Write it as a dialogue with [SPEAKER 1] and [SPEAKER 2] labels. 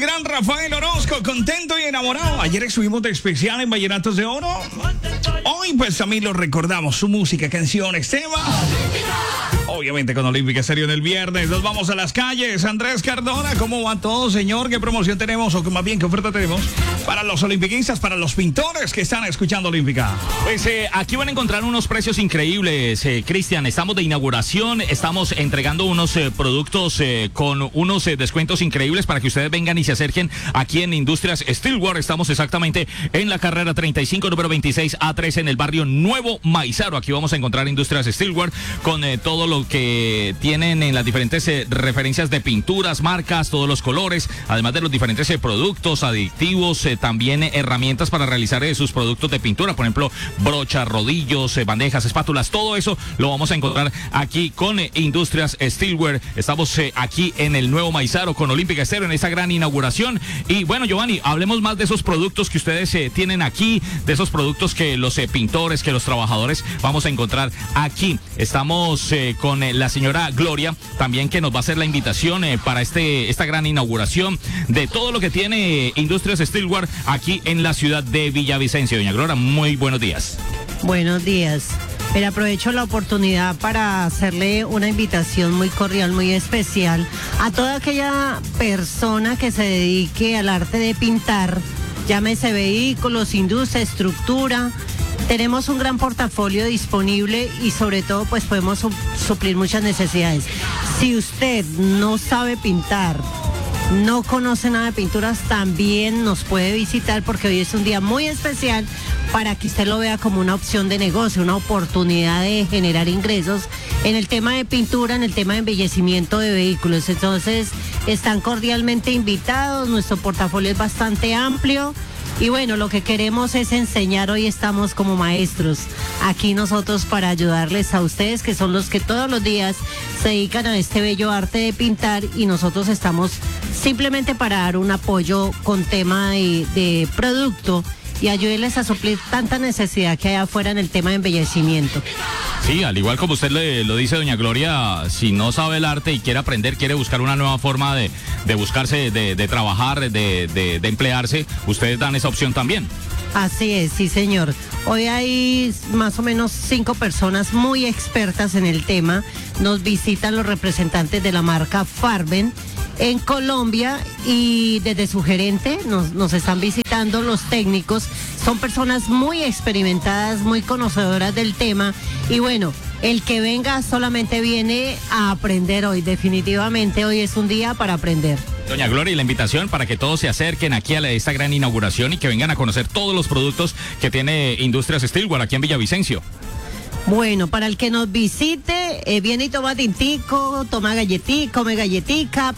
[SPEAKER 1] gran Rafael Orozco, contento y enamorado. Ayer estuvimos de especial en Vallenatos de Oro. Hoy pues también lo recordamos, su música, canciones, temas. Obviamente con Olímpica Estéreo en el viernes. Nos vamos a las calles. Andrés Cardona, ¿cómo va todo, señor? ¿Qué promoción tenemos o más bien qué oferta tenemos para los olimpiquistas, para los pintores que están escuchando Olímpica?
[SPEAKER 2] Pues aquí van a encontrar unos precios increíbles, Cristian. Estamos de inauguración, estamos entregando unos productos con unos descuentos increíbles para que ustedes vengan y se acerquen aquí en Industrias Steelwork. Estamos exactamente en la carrera 35, número 26 A3 en el barrio Nuevo Maizaro. Aquí vamos a encontrar Industrias Steelwork con todo lo que tienen en las diferentes referencias de pinturas, marcas, todos los colores, además de los diferentes productos, aditivos, también herramientas para realizar sus productos de pintura, por ejemplo, brochas, rodillos, bandejas, espátulas, todo eso lo vamos a encontrar aquí con Industrias Steelwork. Estamos aquí en el Nuevo Maizaro con Olímpica Estéreo en esta gran inauguración. Y bueno, Giovanni, hablemos más de esos productos que ustedes tienen aquí, de esos productos que los pintores, que los trabajadores vamos a encontrar aquí. Estamos con la señora Gloria, también que nos va a hacer la invitación para esta gran inauguración de todo lo que tiene Industrias Steelwork aquí en la ciudad de Villavicencio. Doña Gloria, muy buenos días.
[SPEAKER 3] Buenos días. Pero aprovecho la oportunidad para hacerle una invitación muy cordial, muy especial a toda aquella persona que se dedique al arte de pintar, llámese vehículos, industria, estructura. Tenemos un gran portafolio disponible y sobre todo pues podemos suplir muchas necesidades. Si usted no sabe pintar, no conoce nada de pinturas, también nos puede visitar porque hoy es un día muy especial para que usted lo vea como una opción de negocio, una oportunidad de generar ingresos en el tema de pintura, en el tema de embellecimiento de vehículos. Entonces, están cordialmente invitados, nuestro portafolio es bastante amplio. Y bueno, lo que queremos es enseñar, hoy estamos como maestros aquí nosotros para ayudarles a ustedes, que son los que todos los días se dedican a este bello arte de pintar, y nosotros estamos simplemente para dar un apoyo con tema de producto y ayudarles a suplir tanta necesidad que hay afuera en el tema de embellecimiento.
[SPEAKER 2] Sí, al igual como usted lo dice, doña Gloria, si no sabe el arte y quiere aprender, quiere buscar una nueva forma de buscarse, de trabajar, de emplearse, ustedes dan esa opción también.
[SPEAKER 3] Así es, sí señor. Hoy hay más o menos 5 personas muy expertas en el tema. Nos visitan los representantes de la marca Farben en Colombia y desde su gerente nos están visitando los técnicos. Son personas muy experimentadas, muy conocedoras del tema y bueno, el que venga solamente viene a aprender hoy. Definitivamente hoy es un día para aprender.
[SPEAKER 2] Doña Gloria, y la invitación para que todos se acerquen aquí a esta gran inauguración y que vengan a conocer todos los productos que tiene Industrias Steelwork aquí en Villavicencio.
[SPEAKER 3] Bueno, para el que nos visite, viene y toma tintico, toma galletico, come galletica,